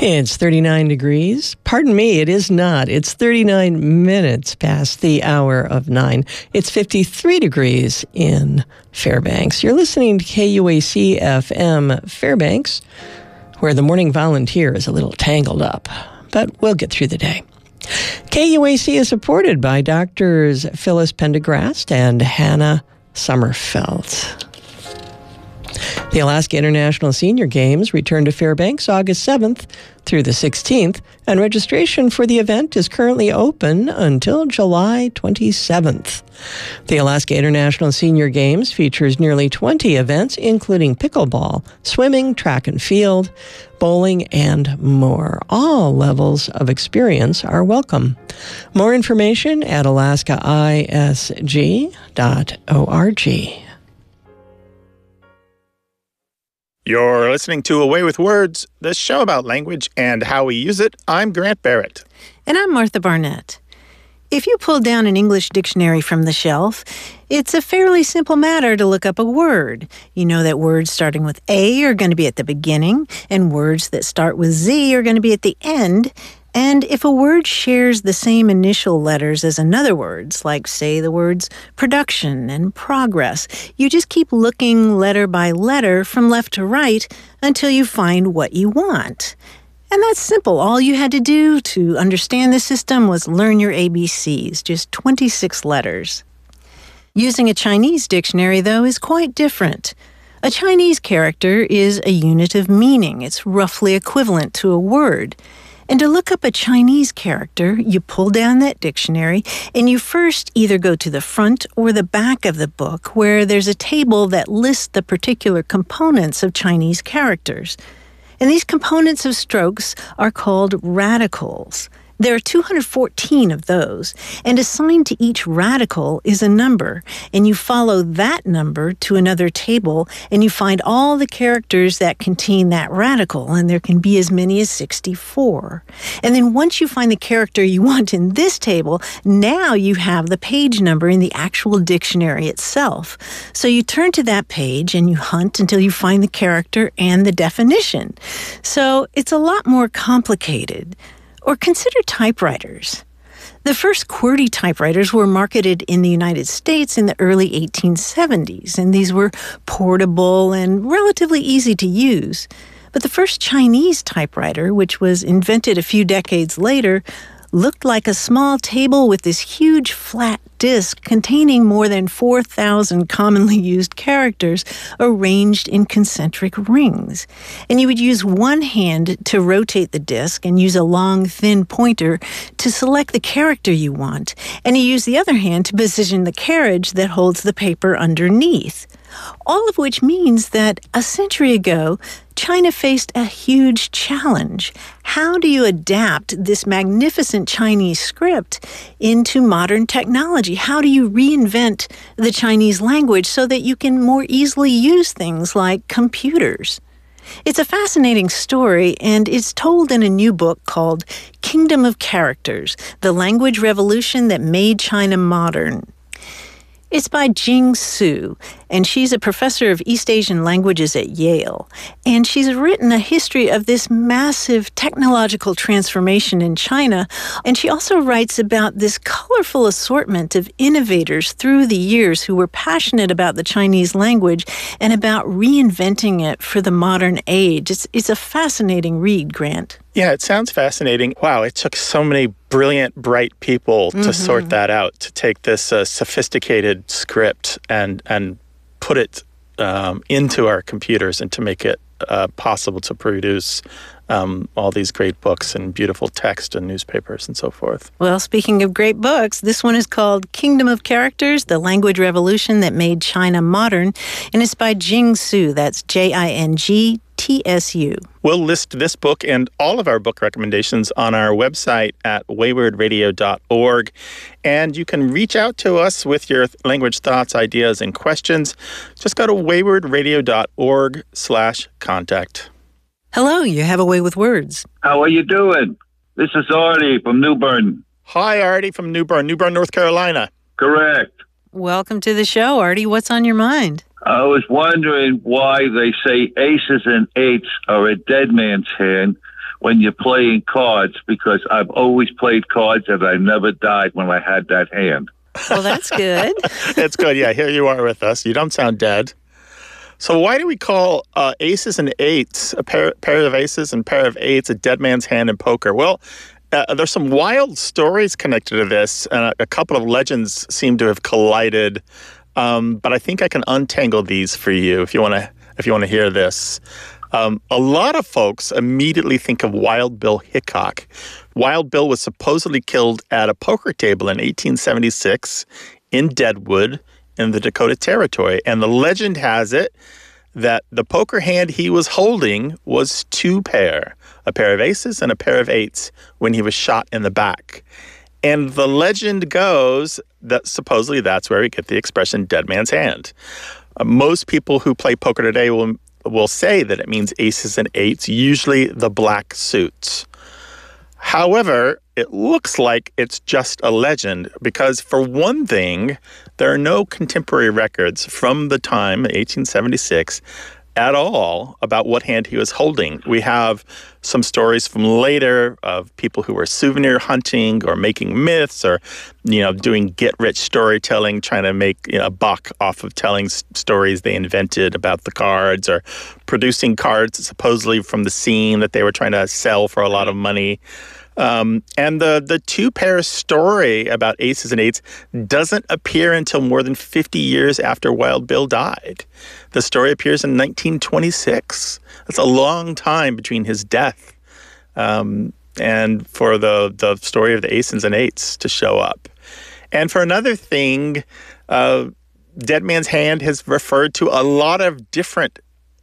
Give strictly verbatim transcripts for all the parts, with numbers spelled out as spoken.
It's thirty-nine degrees. Pardon me, it is not. It's thirty-nine minutes past the hour of nine. It's fifty-three degrees in Fairbanks. You're listening to K U A C F M Fairbanks, where the morning volunteer is a little tangled up, but we'll get through the day. K U A C is supported by Doctors Phyllis Pendergrast and Hannah Sommerfeld. The Alaska International Senior Games return to Fairbanks August seventh through the sixteenth, and registration for the event is currently open until July twenty-seventh. The Alaska International Senior Games features nearly twenty events, including pickleball, swimming, track and field, bowling, and more. All levels of experience are welcome. More information at alaska I S G dot org. You're listening to Away with Words, the show about language and how we use it. I'm Grant Barrett. And I'm Martha Barnett. If you pull down an English dictionary from the shelf, it's a fairly simple matter to look up a word. You know that words starting with A are going to be at the beginning, and words that start with Z are going to be at the end. And if a word shares the same initial letters as another words, like, say, the words production and progress, you just keep looking letter by letter from left to right until you find what you want. And that's simple. All you had to do to understand the system was learn your A B Cs, just twenty-six letters. Using a Chinese dictionary, though, is quite different. A Chinese character is a unit of meaning. It's roughly equivalent to a word. And to look up a Chinese character, you pull down that dictionary, and you first either go to the front or the back of the book, where there's a table that lists the particular components of Chinese characters. And these components of strokes are called radicals. There are two hundred fourteen of those, and assigned to each radical is a number, and you follow that number to another table, and you find all the characters that contain that radical, and there can be as many as sixty-four. And then once you find the character you want in this table, now you have the page number in the actual dictionary itself. So you turn to that page, and you hunt until you find the character and the definition. So it's a lot more complicated. Or consider typewriters. The first QWERTY typewriters were marketed in the United States in the early eighteen seventies, and these were portable and relatively easy to use. But the first Chinese typewriter, which was invented a few decades later, looked like a small table with this huge flat disk containing more than four thousand commonly used characters arranged in concentric rings. And you would use one hand to rotate the disk and use a long, thin pointer to select the character you want. And you use the other hand to position the carriage that holds the paper underneath. All of which means that a century ago, China faced a huge challenge. How do you adapt this magnificent Chinese script into modern technology? How do you reinvent the Chinese language so that you can more easily use things like computers? It's a fascinating story, and it's told in a new book called Kingdom of Characters: The Language Revolution That Made China Modern. It's by Jing Su, and she's a professor of East Asian languages at Yale. And she's written a history of this massive technological transformation in China. And she also writes about this colorful assortment of innovators through the years who were passionate about the Chinese language and about reinventing it for the modern age. It's, it's a fascinating read, Grant. Yeah, it sounds fascinating. Wow, it took so many brilliant, bright people to mm-hmm. sort that out, to take this uh, sophisticated script and and put it um, into our computers and to make it uh, possible to produce um, all these great books and beautiful text and newspapers and so forth. Well, speaking of great books, this one is called Kingdom of Characters: The Language Revolution That Made China Modern, and it's by Jing Su. That's J I N G T S U. We'll list this book and all of our book recommendations on our website at wayward radio dot org. And you can reach out to us with your language thoughts, ideas, and questions. Just go to wayward radio dot org slash contact. Hello, you have a way with words. How are you doing? This is Artie from New Bern. Hi, Artie from New Bern, New Bern, North Carolina. Correct. Welcome to the show, Artie. What's on your mind? I was wondering why they say aces and eights are a dead man's hand when you're playing cards, because I've always played cards and I never died when I had that hand. Well, that's good. It's good. Yeah, here you are with us. You don't sound dead. So why do we call uh, aces and eights, a pair, pair of aces and pair of eights, a dead man's hand in poker? Well, uh, there's some wild stories connected to this, and a, a couple of legends seem to have collided. Um, but I think I can untangle these for you if you want to. If you want to hear this, um, a lot of folks immediately think of Wild Bill Hickok. Wild Bill was supposedly killed at a poker table in eighteen seventy-six in Deadwood in the Dakota Territory, and the legend has it that the poker hand he was holding was two pair, a pair of aces and a pair of eights, when he was shot in the back. And the legend goes that supposedly that's where we get the expression dead man's hand. Uh, most people who play poker today will will say that it means aces and eights, usually the black suits. However, it looks like it's just a legend because, for one thing, there are no contemporary records from the time, eighteen seventy-six, at all about what hand he was holding. We have some stories from later of people who were souvenir hunting or making myths or, you know, doing get-rich storytelling, trying to make, you know, a buck off of telling s- stories they invented about the cards, or producing cards supposedly from the scene that they were trying to sell for a lot of money. Um, and the, the two-pair story about aces and eights doesn't appear until more than fifty years after Wild Bill died. The story appears in nineteen twenty-six. That's a long time between his death um, and for the, the story of the aces and eights to show up. And for another thing, uh, Dead Man's Hand has referred to a lot of different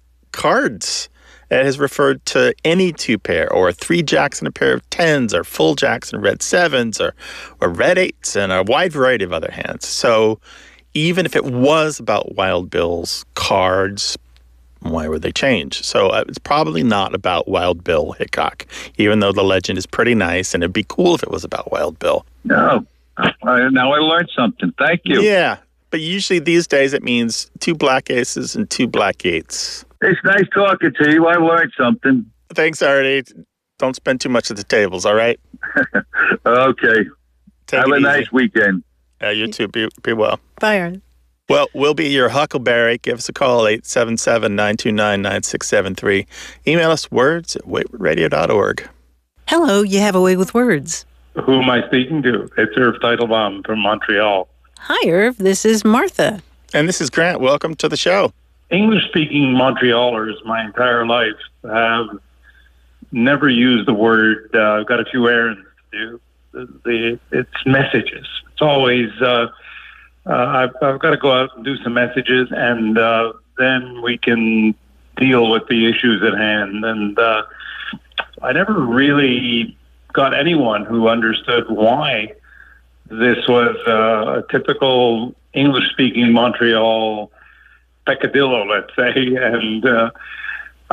cards. It has referred to any two pair, or three jacks and a pair of tens, or full jacks and red sevens, or, or red eights, and a wide variety of other hands. So even if it was about Wild Bill's cards, why would they change? So uh, it's probably not about Wild Bill Hickok, even though the legend is pretty nice, and it'd be cool if it was about Wild Bill. No. I, now I learned something. Thank you. Yeah, but usually these days it means two black aces and two black eights. It's nice talking to you. I learned something. Thanks, Artie. Don't spend too much at the tables, all right? Okay. Take Have it a easy. nice weekend. Yeah, you too. Be, be well. Bye, Aaron. Well, we'll be your Huckleberry. Give us a call, eight seven seven, nine two nine, nine six seven three. Email us words at wayward radio dot org. Hello, you have a way with words. Who am I speaking to? It's Irv Teitelbaum from Montreal. Hi, Irv. This is Martha. And this is Grant. Welcome to the show. English-speaking Montrealers my entire life have never used the word, uh, got a few errands to do. The, the, it's messages. It's always, uh, uh, I've, I've got to go out and do some messages, and uh, then we can deal with the issues at hand. And uh, I never really got anyone who understood why this was uh, a typical English-speaking Montreal peccadillo, let's say. And uh, uh,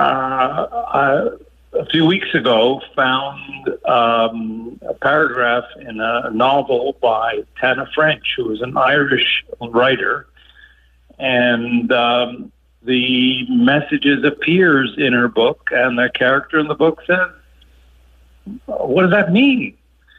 I, a few weeks ago, found um, a paragraph in a novel by Tana French, who is an Irish writer. And um, the messages appears in her book, and the character in the book says, what does that mean?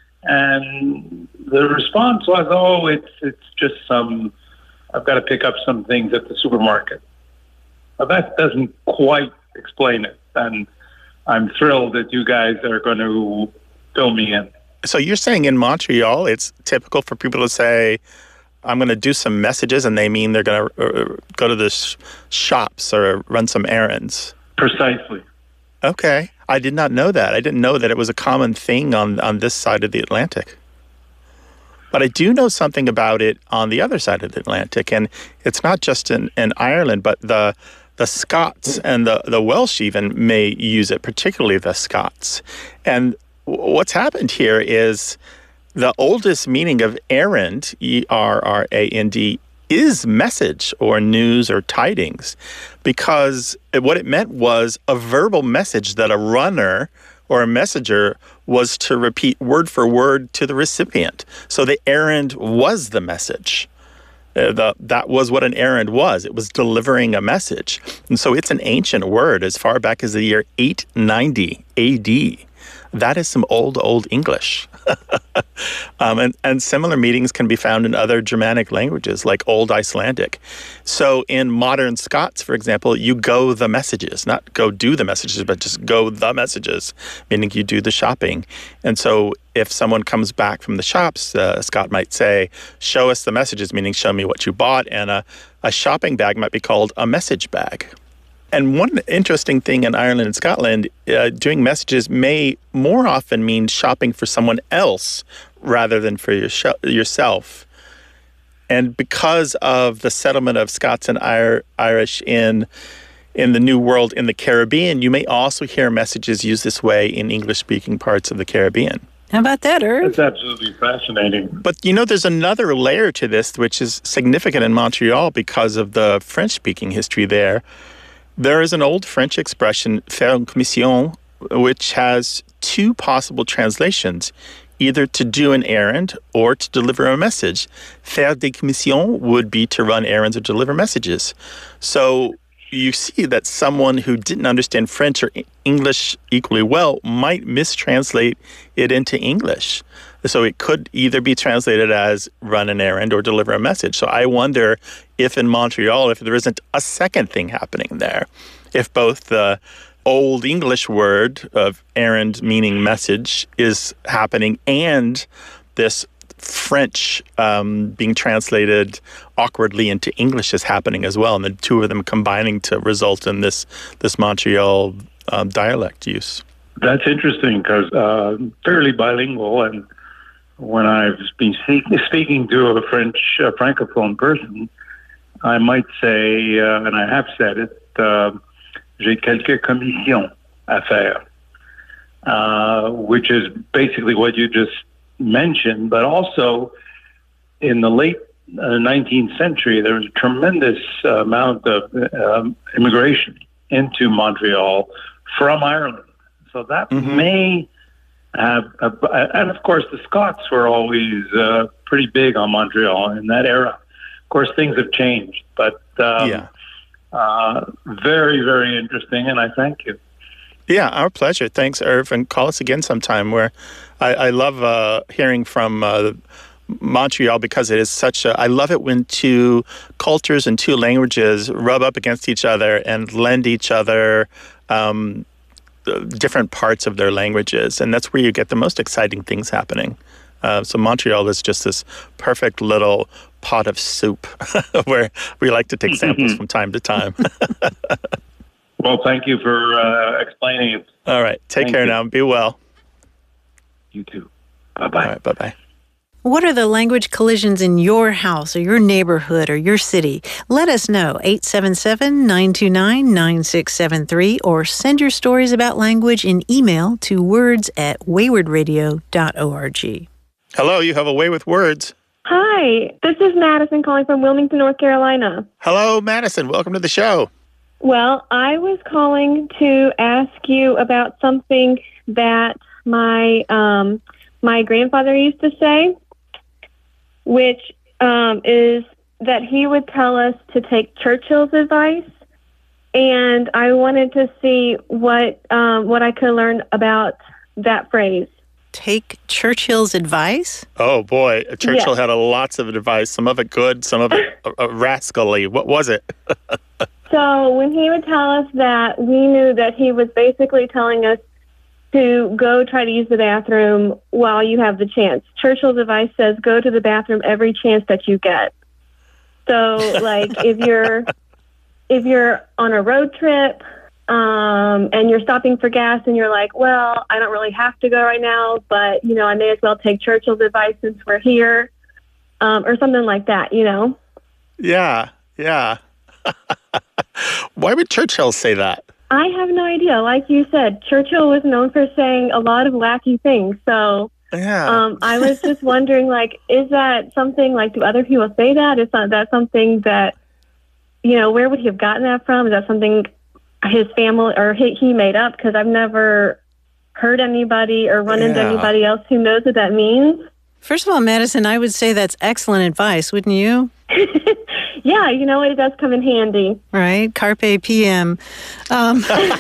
And the response was, oh, it's it's just some, I've got to pick up some things at the supermarket. But that doesn't quite explain it. And I'm thrilled that you guys are going to fill me in. So you're saying in Montreal, it's typical for people to say, I'm going to do some messages, and they mean they're going to uh, go to the sh- shops or run some errands. Precisely. Okay. I did not know that. I didn't know that it was a common thing on, on this side of the Atlantic. But I do know something about it on the other side of the Atlantic, and it's not just in, in Ireland, but the the Scots and the, the Welsh even may use it, particularly the Scots. And what's happened here is the oldest meaning of errand, E R R A N D, is message or news or tidings, because what it meant was a verbal message that a runner or a messenger was to repeat word for word to the recipient. So the errand was the message. Uh, the, that was what an errand was. It was delivering a message. And so it's an ancient word as far back as the year eight ninety A D. That is some old, old English. um, and, and similar meanings can be found in other Germanic languages, like Old Icelandic. So in modern Scots, for example, you go the messages, not go do the messages, but just go the messages, meaning you do the shopping. And so if someone comes back from the shops, uh, Scott might say, show us the messages, meaning show me what you bought. And a, a shopping bag might be called a message bag. And one interesting thing in Ireland and Scotland, uh, doing messages may more often mean shopping for someone else rather than for your sh- yourself. And because of the settlement of Scots and Ir- Irish in in the New World in the Caribbean, you may also hear messages used this way in English-speaking parts of the Caribbean. How about that, Irv? That's absolutely fascinating. But, you know, there's another layer to this, which is significant in Montreal because of the French-speaking history there. There is an old French expression, faire une commission, which has two possible translations, either to do an errand or to deliver a message. Faire des commissions would be to run errands or deliver messages. So you see that someone who didn't understand French or English equally well might mistranslate it into English. So it could either be translated as run an errand or deliver a message. So I wonder if in Montreal, if there isn't a second thing happening there, if both the old English word of errand meaning message is happening and this French um, being translated awkwardly into English is happening as well, and the two of them combining to result in this, this Montreal um, dialect use. That's interesting because uh, fairly bilingual, and when I've been speak, speaking to a French uh, francophone person, I might say, uh, and I have said it, uh, j'ai quelques commissions à faire, uh, which is basically what you just mentioned, but also in the late uh, nineteenth century, there was a tremendous uh, amount of um, immigration into Montreal from Ireland. So that mm-hmm. may have, uh, and of course the Scots were always uh, pretty big on Montreal in that era. Of course, things have changed, but um, yeah. uh, very, very interesting, and I thank you. Yeah, our pleasure. Thanks, Irv, and call us again sometime. Where I, I love uh, hearing from uh, Montreal because it is such a. I love it when two cultures and two languages rub up against each other and lend each other um, different parts of their languages, and that's where you get the most exciting things happening. Uh, so Montreal is just this perfect little pot of soup where we like to take samples from time to time. Well, thank you for uh, explaining it. All right. Take Thank care you. now. Be well. You too. Bye-bye. All right. Bye-bye. What are the language collisions in your house or your neighborhood or your city? Let us know, eight seven seven, nine two nine, nine six seven three, or send your stories about language in email to words at wayward radio dot org. Hello, you have a way with words. Hi, this is Madison calling from Wilmington, North Carolina. Hello, Madison. Welcome to the show. Well, I was calling to ask you about something that my um, my grandfather used to say, which um, is that he would tell us to take Churchill's advice, and I wanted to see what um, what I could learn about that phrase. Take Churchill's advice? Oh, boy. Churchill Yes. had a lots of advice, some of it good, some of it uh, uh, rascally. What was it? So when he would tell us that, we knew that he was basically telling us to go try to use the bathroom while you have the chance. Churchill's advice says go to the bathroom every chance that you get. So, like, if you're if you're on a road trip um, and you're stopping for gas and you're like, well, I don't really have to go right now, but, you know, I may as well take Churchill's advice since we're here, um, or something like that, you know? Yeah, yeah. Why would Churchill say that? I have no idea. Like you said, Churchill was known for saying a lot of wacky things. So Yeah. um, I was just wondering, like, is that something, like, do other people say that? Is that, that something that, you know, where would he have gotten that from? Is that something his family or he, he made up? Because I've never heard anybody or run into Yeah. anybody else who knows what that means. First of all, Madison, I would say that's excellent advice, wouldn't you? Yeah, you know, it does come in handy. Right? Carpe P M. Um,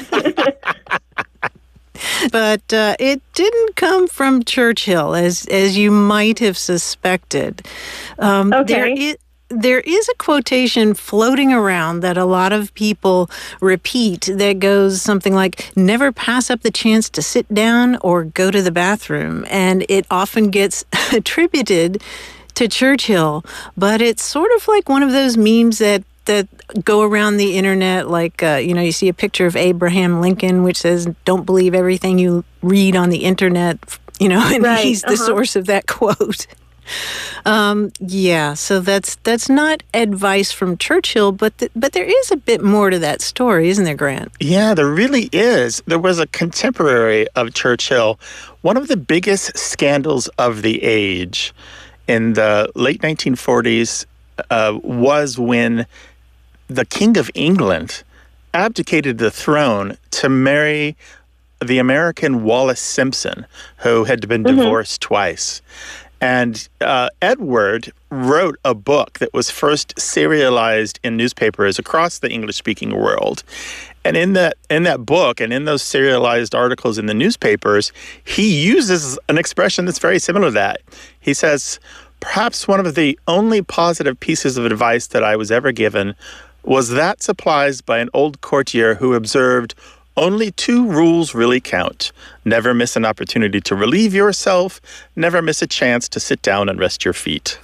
but uh, it didn't come from Churchill, as as you might have suspected. Um, Okay. There is, there is a quotation floating around that a lot of people repeat that goes something like, never pass up the chance to sit down or go to the bathroom. And it often gets attributed to Churchill, but it's sort of like one of those memes that that go around the internet, like, uh, you know, you see a picture of Abraham Lincoln, which says, don't believe everything you read on the internet, you know, and Right, he's the uh-huh. source of that quote. Um, yeah, so that's that's not advice from Churchill, but th- but there is a bit more to that story, isn't there, Grant? Yeah, there really is. There was a contemporary of Churchill, one of the biggest scandals of the age in the late nineteen forties uh, was when the King of England abdicated the throne to marry the American Wallace Simpson, who had been Mm-hmm. divorced twice. And uh, Edward wrote a book that was first serialized in newspapers across the English-speaking world. And in that in that book and in those serialized articles in the newspapers, he uses an expression that's very similar to that. He says, perhaps one of the only positive pieces of advice that I was ever given was that supplied by an old courtier who observed, only two rules really count. Never miss an opportunity to relieve yourself. Never miss a chance to sit down and rest your feet.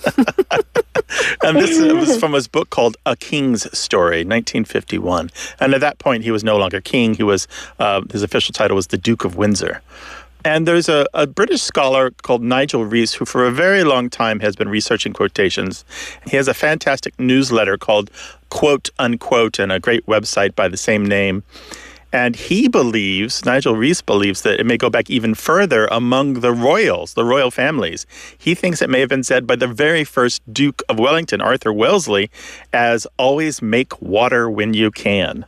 And this was from his book called A King's Story, nineteen fifty-one. And at that point, he was no longer king. He was, uh, his official title was the Duke of Windsor. And there's a, a British scholar called Nigel Rees who for a very long time has been researching quotations. He has a fantastic newsletter called Quote Unquote and a great website by the same name. And he believes, Nigel Rees believes, that it may go back even further among the royals, the royal families. He thinks it may have been said by the very first Duke of Wellington, Arthur Wellesley, as always make water when you can.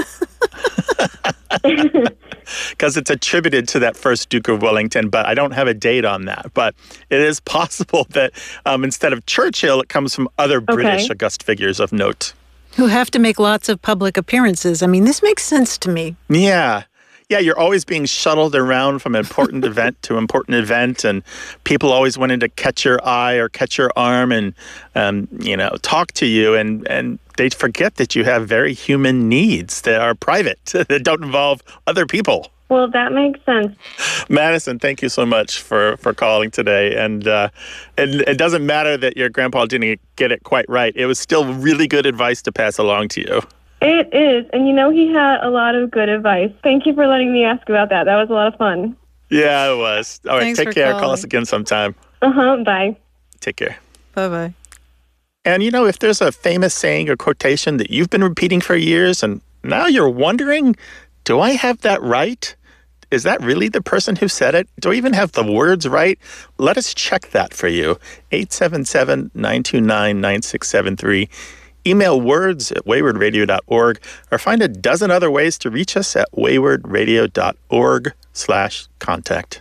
Because it's attributed to that first Duke of Wellington, but I don't have a date on that. But it is possible that um, instead of Churchill, it comes from other British Okay. august figures of note. Who have to make lots of public appearances. I mean, this makes sense to me. Yeah. Yeah, you're always being shuttled around from important event to important event, and people always wanting to catch your eye or catch your arm and, um, you know, talk to you, and, and they forget that you have very human needs that are private, that don't involve other people. Well, that makes sense. Madison, thank you so much for, for calling today. And uh, it, it doesn't matter that your grandpa didn't get it quite right. It was still really good advice to pass along to you. It is. And you know, he had a lot of good advice. Thank you for letting me ask about that. That was a lot of fun. Yeah, it was. All right, Thanks take for care. Call calling. us again sometime. Uh-huh. Bye. Take care. Bye-bye. And, you know, if there's a famous saying or quotation that you've been repeating for years and now you're wondering, do I have that right? Is that really the person who said it? Do I even have the words right? Let us check that for you. eight seven seven, nine two nine, nine six seven three. Email words at wayward radio dot org or find a dozen other ways to reach us at wayward radio dot org slash contact.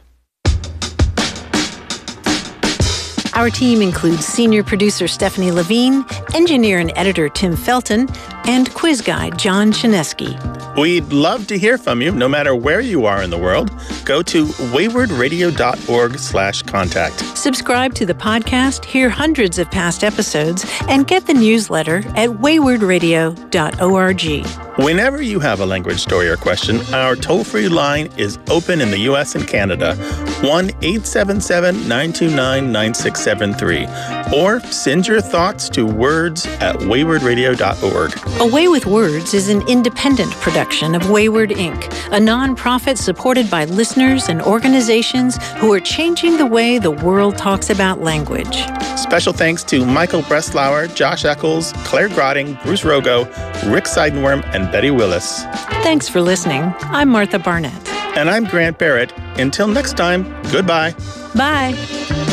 Our team includes senior producer Stephanie Levine, engineer and editor Tim Felton, and quiz guy John Chinesky. We'd love to hear from you, no matter where you are in the world. Go to wayward radio dot org slash contact. Subscribe to the podcast, hear hundreds of past episodes, and get the newsletter at wayward radio dot org. Whenever you have a language story or question, our toll-free line is open in the U S and Canada, one eight seven seven, nine two nine, nine six seven three. Or send your thoughts to words at wayward radio dot org. Away with Words is an independent production of Wayward Incorporated, a nonprofit supported by listeners and organizations who are changing the way the world talks about language. Special thanks to Michael Breslauer, Josh Eccles, Claire Grotting, Bruce Rogo, Rick Seidenworm, and Betty Willis. Thanks for listening. I'm Martha Barnett. And I'm Grant Barrett. Until next time, goodbye. Bye.